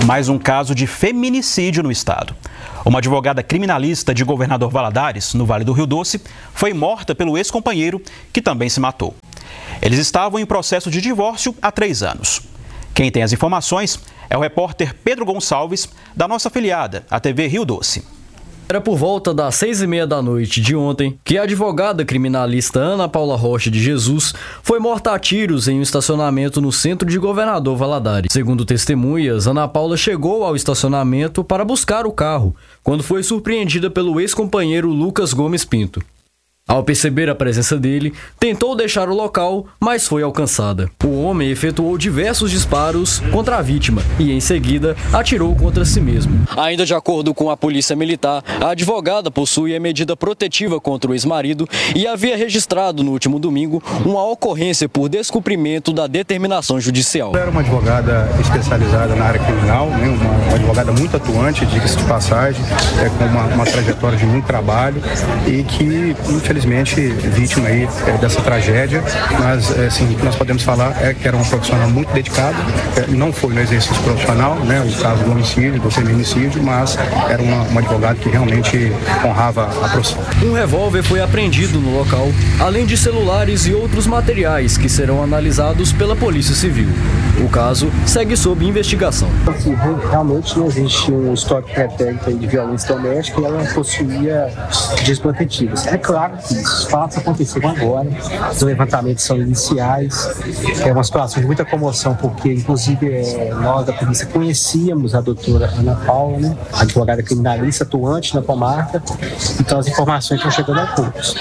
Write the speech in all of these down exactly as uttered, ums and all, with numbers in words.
Mais um caso de feminicídio no estado. Uma advogada criminalista de Governador Valadares, no Vale do Rio Doce, foi morta pelo ex-companheiro, que também se matou. Eles estavam em processo de divórcio há três anos. Quem tem as informações é o repórter Pedro Gonçalves, da nossa afiliada, a T V Rio Doce. Era por volta das seis e meia da noite de ontem que a advogada criminalista Ana Paula Rocha de Jesus foi morta a tiros em um estacionamento no centro de Governador Valadares. Segundo testemunhas, Ana Paula chegou ao estacionamento para buscar o carro, quando foi surpreendida pelo ex-companheiro Lucas Gomes Pinto. Ao perceber a presença dele, tentou deixar o local, mas foi alcançada. O homem efetuou diversos disparos contra a vítima e, em seguida, atirou contra si mesmo. Ainda de acordo com a Polícia Militar, a advogada possui a medida protetiva contra o ex-marido e havia registrado no último domingo uma ocorrência por descumprimento da determinação judicial. Ela era uma advogada especializada na área criminal, né? uma, uma advogada muito atuante, diga-se de passagem, é, com uma, uma trajetória de muito trabalho e que, infelizmente, Infelizmente, vítima aí é, dessa tragédia, mas assim, o que nós podemos falar é que era uma profissional muito dedicada, é, não foi no exercício profissional, né, o caso do homicídio, do feminicídio, mas era uma, uma advogada que realmente honrava a profissão. Um revólver foi apreendido no local, além de celulares e outros materiais que serão analisados pela Polícia Civil. O caso segue sob investigação. Assim, realmente não existe um estoque pretérito de violência doméstica e ela possuía medidas protetivas. É claro que os fatos aconteceram agora, os levantamentos são iniciais, é uma situação de muita comoção, porque inclusive é, nós da polícia conhecíamos a doutora Ana Paula, né, advogada criminalista atuante na comarca, então as informações estão chegando a poucos.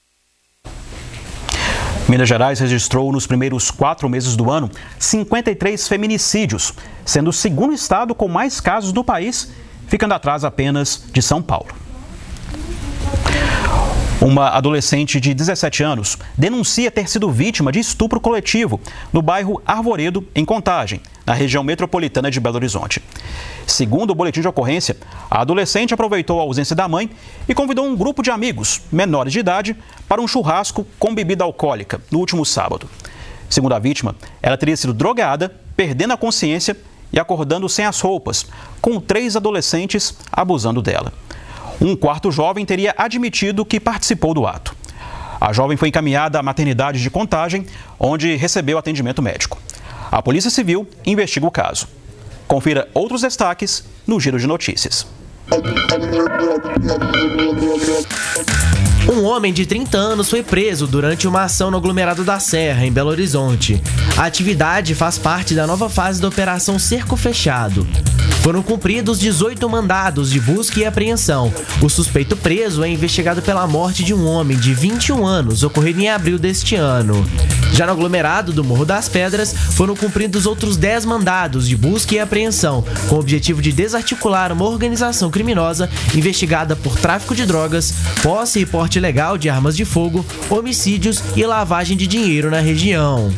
Minas Gerais registrou nos primeiros quatro meses do ano cinquenta e três feminicídios, sendo o segundo estado com mais casos do país, ficando atrás apenas de São Paulo. Uma adolescente de dezessete anos denuncia ter sido vítima de estupro coletivo no bairro Arvoredo, em Contagem, na região metropolitana de Belo Horizonte. Segundo o boletim de ocorrência, a adolescente aproveitou a ausência da mãe e convidou um grupo de amigos menores de idade para um churrasco com bebida alcoólica no último sábado. Segundo a vítima, ela teria sido drogada, perdendo a consciência e acordando sem as roupas, com três adolescentes abusando dela. Um quarto jovem teria admitido que participou do ato. A jovem foi encaminhada à maternidade de Contagem, onde recebeu atendimento médico. A Polícia Civil investiga o caso. Confira outros destaques no Giro de Notícias. Um homem de trinta anos foi preso durante uma ação no aglomerado da Serra, em Belo Horizonte. A atividade faz parte da nova fase da Operação Cerco Fechado. Foram cumpridos dezoito mandados de busca e apreensão. O suspeito preso é investigado pela morte de um homem de vinte e um anos, ocorrido em abril deste ano. Já no aglomerado do Morro das Pedras, foram cumpridos outros dez mandados de busca e apreensão, com o objetivo de desarticular uma organização criminosa investigada por tráfico de drogas, posse e porte ilegal de armas de fogo, homicídios e lavagem de dinheiro na região.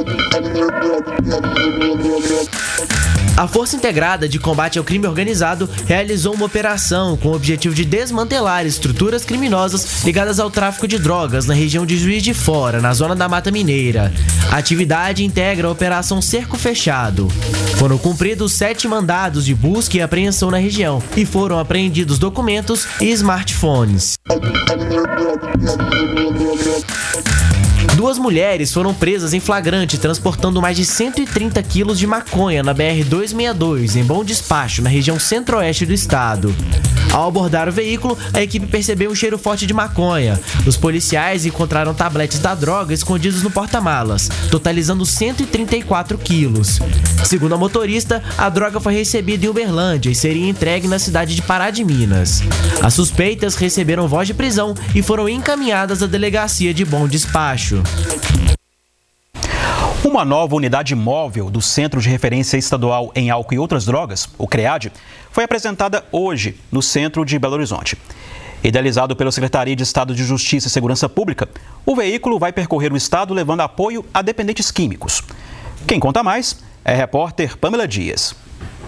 A Força Integrada de Combate ao Crime Organizado realizou uma operação com o objetivo de desmantelar estruturas criminosas ligadas ao tráfico de drogas na região de Juiz de Fora, na zona da Mata Mineira. A atividade integra a Operação Cerco Fechado. Foram cumpridos sete mandados de busca e apreensão na região e foram apreendidos documentos e smartphones. Duas mulheres foram presas em flagrante transportando mais de cento e trinta quilos de maconha na B R duzentos e sessenta e dois, em Bom Despacho, na região centro-oeste do estado. Ao abordar o veículo, a equipe percebeu um cheiro forte de maconha. Os policiais encontraram tabletes da droga escondidos no porta-malas, totalizando cento e trinta e quatro quilos. Segundo a motorista, a droga foi recebida em Uberlândia e seria entregue na cidade de Pará de Minas. As suspeitas receberam voz de prisão e foram encaminhadas à delegacia de Bom Despacho. Uma nova unidade móvel do Centro de Referência Estadual em Álcool e Outras Drogas, o CREAD, foi apresentada hoje no centro de Belo Horizonte. Idealizado pela Secretaria de Estado de Justiça e Segurança Pública, o veículo vai percorrer o estado levando apoio a dependentes químicos. Quem conta mais é a repórter Pamela Dias.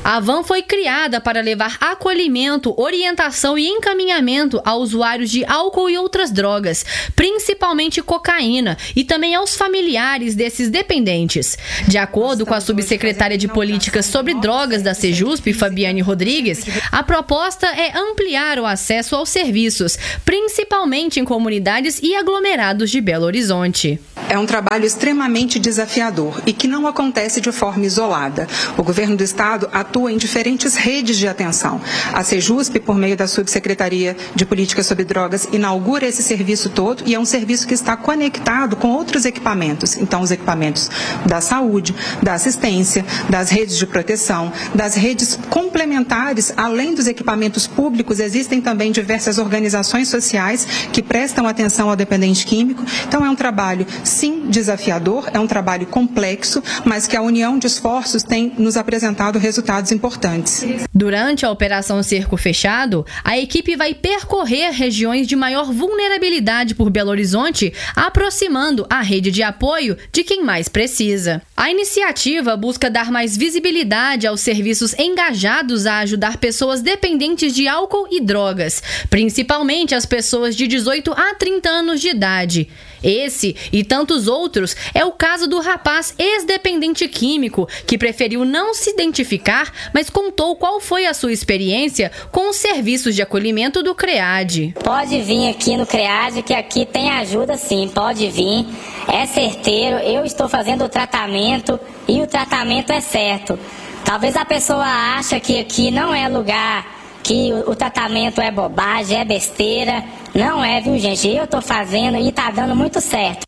A van foi criada para levar acolhimento, orientação e encaminhamento a usuários de álcool e outras drogas, principalmente cocaína, e também aos familiares desses dependentes. De acordo com a subsecretária de Políticas sobre Drogas da Sejusp, Fabiane Rodrigues, a proposta é ampliar o acesso aos serviços, principalmente em comunidades e aglomerados de Belo Horizonte. É um trabalho extremamente desafiador e que não acontece de forma isolada. O governo do estado atua em diferentes redes de atenção. A Sejusp, por meio da Subsecretaria de Políticas sobre Drogas, inaugura esse serviço todo e é um serviço que está conectado com outros equipamentos. Então, os equipamentos da saúde, da assistência, das redes de proteção, das redes complementares, além dos equipamentos públicos, existem também diversas organizações sociais que prestam atenção ao dependente químico. Então, é um trabalho, sim, desafiador, é um trabalho complexo, mas que a união de esforços tem nos apresentado resultados importantes. Durante a Operação Cerco Fechado, a equipe vai percorrer regiões de maior vulnerabilidade por Belo Horizonte, aproximando a rede de apoio de quem mais precisa. A iniciativa busca dar mais visibilidade aos serviços engajados a ajudar pessoas dependentes de álcool e drogas, principalmente as pessoas de dezoito a trinta anos de idade. Esse e tantos outros é o caso do rapaz ex-dependente químico que preferiu não se identificar, mas contou qual foi a sua experiência com os serviços de acolhimento do CREAD. Pode vir aqui no CREAD, que aqui tem ajuda sim, pode vir, é certeiro, eu estou fazendo o tratamento e o tratamento é certo. Talvez a pessoa ache que aqui não é lugar, que o, o tratamento é bobagem, é besteira. Não é, viu, gente? Eu tô fazendo e tá dando muito certo.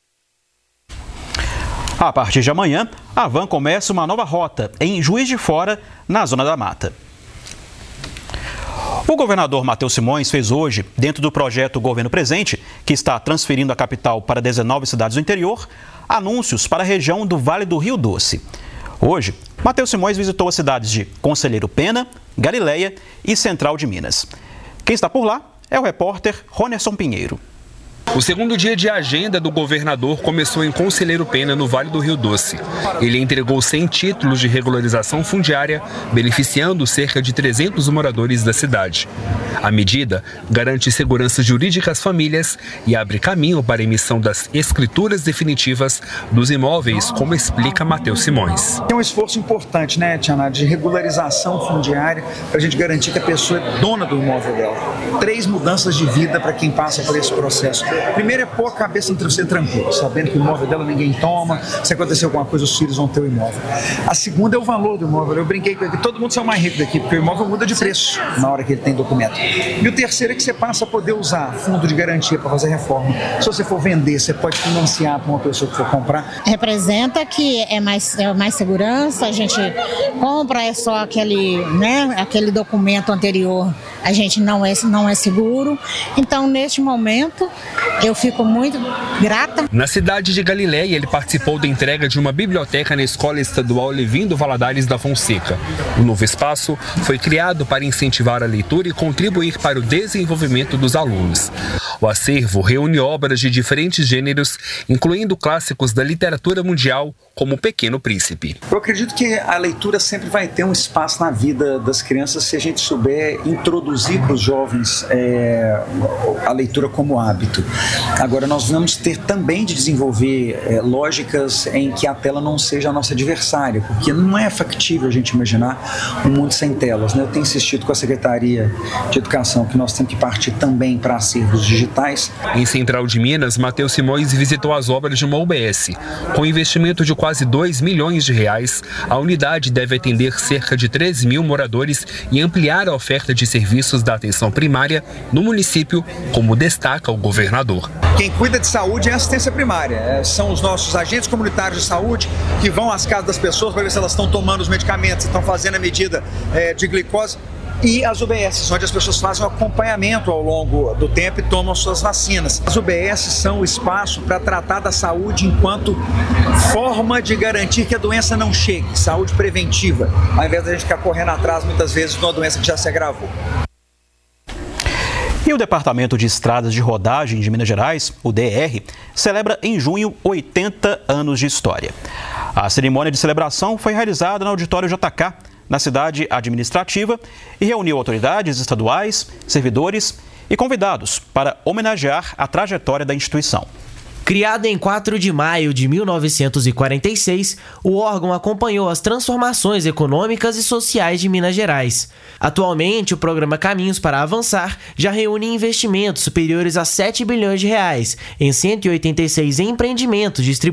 A partir de amanhã, a van começa uma nova rota em Juiz de Fora, na Zona da Mata. O governador Matheus Simões fez hoje, dentro do projeto Governo Presente, que está transferindo a capital para dezenove cidades do interior, anúncios para a região do Vale do Rio Doce. Hoje, Matheus Simões visitou as cidades de Conselheiro Pena, Galileia e Central de Minas. Quem está por lá é o repórter Ronerson Pinheiro. O segundo dia de agenda do governador começou em Conselheiro Pena, no Vale do Rio Doce. Ele entregou cem títulos de regularização fundiária, beneficiando cerca de trezentos moradores da cidade. A medida garante segurança jurídica às famílias e abre caminho para a emissão das escrituras definitivas dos imóveis, como explica Matheus Simões. É um esforço importante, né, Tiana, de regularização fundiária, para a gente garantir que a pessoa é dona do imóvel dela. Três mudanças de vida para quem passa por esse processo. Primeiro é pôr a cabeça no travesseiro tranquilo, sabendo que o imóvel dela ninguém toma, se acontecer alguma coisa os filhos vão ter o imóvel. A segunda é o valor do imóvel. Eu brinquei com ele que todo mundo é o mais rico daqui, porque o imóvel muda de preço na hora que ele tem documento. E o terceiro é que você passa a poder usar fundo de garantia para fazer reforma. Se você for vender, você pode financiar para uma pessoa que for comprar. Representa que é mais, é mais segurança, a gente compra, é só aquele, né, aquele documento anterior, a gente não é, não é seguro. Então, neste momento, eu fico muito grata. Na cidade de Galileia, ele participou da entrega de uma biblioteca na Escola Estadual Levindo Valadares da Fonseca. O novo espaço foi criado para incentivar a leitura e contribuir para o desenvolvimento dos alunos. O acervo reúne obras de diferentes gêneros, incluindo clássicos da literatura mundial, como O Pequeno Príncipe. Eu acredito que a leitura sempre vai ter um espaço na vida das crianças se a gente souber introduzir para os jovens é, a leitura como hábito. Agora, nós vamos ter também de desenvolver é, lógicas em que a tela não seja a nossa adversária, porque não é factível a gente imaginar um mundo sem telas, né? Eu tenho insistido com a Secretaria de Educação que nós temos que partir também para acervos digitais. Em Central de Minas, Matheus Simões visitou as obras de uma U B S. Com investimento de quase dois milhões de reais, a unidade deve atender cerca de três mil moradores e ampliar a oferta de serviços da atenção primária no município, como destaca o governador. Quem cuida de saúde é a assistência primária. São os nossos agentes comunitários de saúde que vão às casas das pessoas para ver se elas estão tomando os medicamentos, estão fazendo a medida é, de glicose. E as U B S, onde as pessoas fazem um acompanhamento ao longo do tempo e tomam suas vacinas. As U B S são o espaço para tratar da saúde enquanto forma de garantir que a doença não chegue, saúde preventiva, ao invés da gente ficar correndo atrás muitas vezes de uma doença que já se agravou. E o Departamento de Estradas de Rodagem de Minas Gerais, o D R, celebra em junho oitenta anos de história. A cerimônia de celebração foi realizada no Auditório J K, na cidade administrativa e reuniu autoridades estaduais, servidores e convidados para homenagear a trajetória da instituição. Criado em quatro de maio de mil novecentos e quarenta e seis, o órgão acompanhou as transformações econômicas e sociais de Minas Gerais. Atualmente, o programa Caminhos para Avançar já reúne investimentos superiores a sete bilhões de reais em cento e oitenta e seis empreendimentos distribuídos